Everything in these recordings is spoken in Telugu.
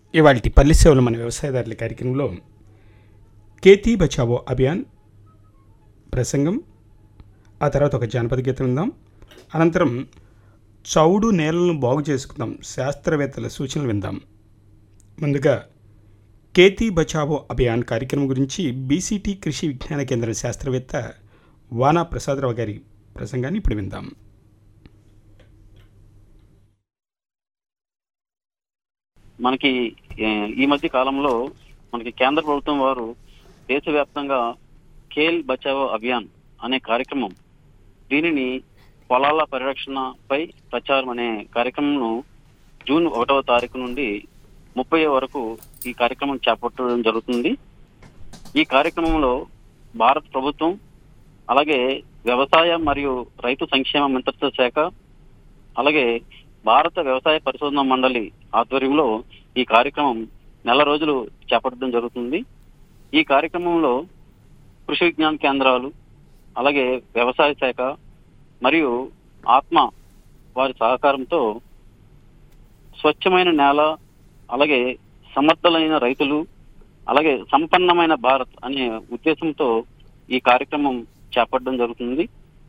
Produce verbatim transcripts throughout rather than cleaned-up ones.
ఇవాల్టి పల్లి సేవలు మన వ్యవసాయదారుల కార్యక్రమంలో ఖేతీ బచావో అభియాన్ ప్రసంగం, ఆ తర్వాత ఒక జానపద గీతం విందాం. అనంతరం చౌడు నేలను బాగు చేసుకుందాం శాస్త్రవేత్తల సూచనలు విందాం. ముందుగా ఖేతీ బచావో అభియాన్ కార్యక్రమం గురించి బీసీటీ కృషి విజ్ఞాన కేంద్రం శాస్త్రవేత్త వానా ప్రసాదరావు గారి ప్రసంగాన్ని ఇప్పుడు విందాం. మనకి ఈ మధ్య కాలంలో మనకి కేంద్ర ప్రభుత్వం వారు దేశవ్యాప్తంగా ఖేల్ బచావో అభియాన్ అనే కార్యక్రమం, దీనిని పొలాల పరిరక్షణపై ప్రచారం అనే కార్యక్రమంను జూన్ ఒకటవ తారీఖు నుండి ముప్పై వరకు ఈ కార్యక్రమం చేపట్టడం జరుగుతుంది. ఈ కార్యక్రమంలో భారత ప్రభుత్వం, అలాగే వ్యవసాయ మరియు రైతు సంక్షేమ మంత్రిత్వ శాఖ, అలాగే భారత వ్యవసాయ పరిశోధన మండలి ఆధ్వర్యంలో ఈ కార్యక్రమం నెల రోజులు చేపట్టడం జరుగుతుంది. ఈ కార్యక్రమంలో కృషి విజ్ఞాన కేంద్రాలు, అలాగే వ్యవసాయ శాఖ మరియు ఆత్మ వారి సహకారంతో స్వచ్ఛమైన నేల, అలాగే సమర్థులైన రైతులు, అలాగే సంపన్నమైన భారత్ అనే ఉద్దేశంతో ఈ కార్యక్రమం చేపట్టడం జరుగుతుంది.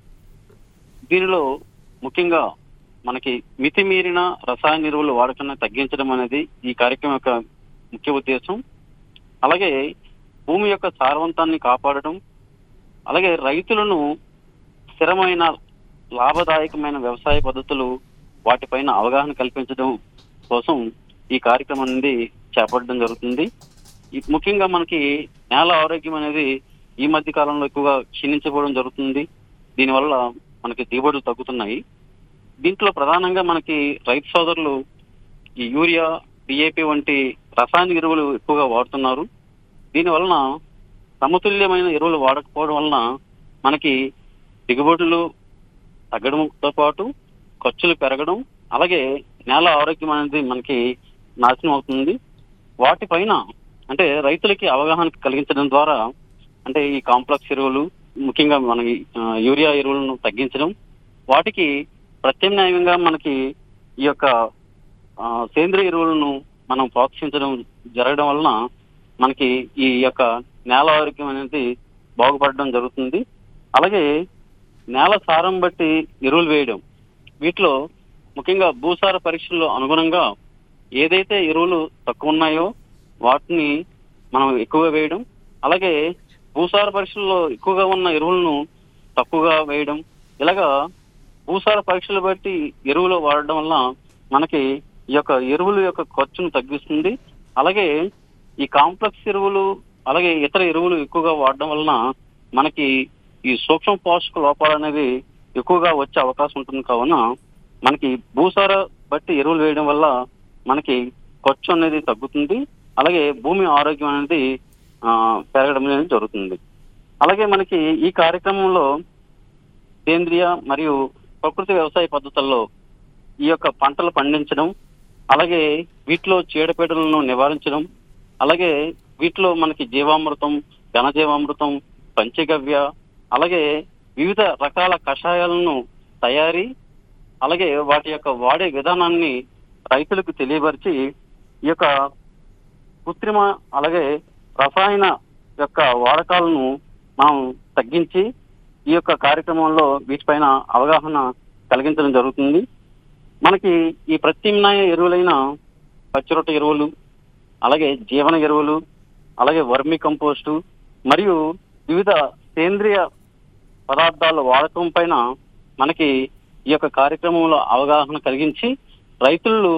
దీనిలో ముఖ్యంగా మనకి మితిమీరిన రసాయన ఎరువుల వాడకాన్ని తగ్గించడం అనేది ఈ కార్యక్రమం యొక్క ముఖ్య ఉద్దేశం. అలాగే భూమి యొక్క సారవంతాన్ని కాపాడటం, అలాగే రైతులను స్థిరమైన లాభదాయకమైన వ్యవసాయ పద్ధతులు వాటిపైన అవగాహన కల్పించడం కోసం ఈ కార్యక్రమం అనేది చేపట్టడం జరుగుతుంది. ముఖ్యంగా మనకి నేల ఆరోగ్యం అనేది ఈ మధ్య కాలంలో ఎక్కువగా క్షీణించబడడం జరుగుతుంది. దీనివల్ల మనకి దిగుబడులు తగ్గుతున్నాయి. దీంట్లో ప్రధానంగా మనకి రైతు సోదరులు ఈ యూరియా, డిఏపి వంటి రసాయన ఎరువులు ఎక్కువగా వాడుతున్నారు. దీనివలన సమతుల్యమైన ఎరువులు వాడకపోవడం వలన మనకి దిగుబడులు తగ్గడంతో పాటు ఖర్చులు పెరగడం, అలాగే నేల ఆరోగ్యం అనేది మనకి నాశనం అవుతుంది. వాటిపైన అంటే రైతులకి అవగాహన కలిగించడం ద్వారా, అంటే ఈ కాంప్లెక్స్ ఎరువులు, ముఖ్యంగా మన యూరియా ఎరువులను తగ్గించడం, వాటికి ప్రత్యామ్నాయంగా మనకి ఈ యొక్క సేంద్రియ ఎరువులను మనం ప్రోత్సహించడం జరగడం వలన మనకి ఈ యొక్క నేల ఆరోగ్యం అనేది బాగుపడడం జరుగుతుంది. అలాగే నేల సారం బట్టి ఎరువులు వేయడం, వీటిలో ముఖ్యంగా భూసార పరీక్షల్లో అనుగుణంగా ఏదైతే ఎరువులు తక్కువ ఉన్నాయో వాటిని మనం ఎక్కువగా వేయడం, అలాగే భూసార పరీక్షల్లో ఎక్కువగా ఉన్న ఎరువులను తక్కువగా వేయడం, ఇలాగా భూసార పరీక్షలు బట్టి ఎరువులు వాడడం వల్ల మనకి ఈ యొక్క ఎరువుల యొక్క ఖర్చును తగ్గిస్తుంది. అలాగే ఈ కాంప్లెక్స్ ఎరువులు, అలాగే ఇతర ఎరువులు ఎక్కువగా వాడడం వలన మనకి ఈ సూక్ష్మ పోషక లోపాలు అనేవి ఎక్కువగా వచ్చే అవకాశం ఉంటుంది. కావున మనకి భూసార బట్టి ఎరువులు వేయడం వల్ల మనకి ఖర్చు అనేది తగ్గుతుంది. అలాగే భూమి ఆరోగ్యం అనేది ఆ పెరగడం అనేది జరుగుతుంది. అలాగే మనకి ఈ కార్యక్రమంలో సేంద్రియ మరియు ప్రకృతి వ్యవసాయ పద్ధతుల్లో ఈ యొక్క పంటలు పండించడం, అలాగే వీటిలో చీడపీడలను నివారించడం, అలాగే వీటిలో మనకి జీవామృతం, ఘనజీవామృతం, పంచగవ్య, అలాగే వివిధ రకాల కషాయాలను తయారీ, అలాగే వాటి యొక్క వాడే విధానాన్ని రైతులకు తెలియపరిచి ఈ యొక్క కృత్రిమ అలాగే రసాయన యొక్క వాడకాలను మనం తగ్గించి ఈ యొక్క కార్యక్రమంలో వీటిపైన అవగాహన కలిగించడం జరుగుతుంది. మనకి ఈ ప్రత్యామ్నాయ ఎరువులైన పచ్చిరొట్ట ఎరువులు, అలాగే జీవన ఎరువులు, అలాగే వర్మి కంపోస్టు మరియు వివిధ సేంద్రియ పదార్థాల వాడకం పైన మనకి ఈ యొక్క కార్యక్రమంలో అవగాహన కలిగించి రైతులు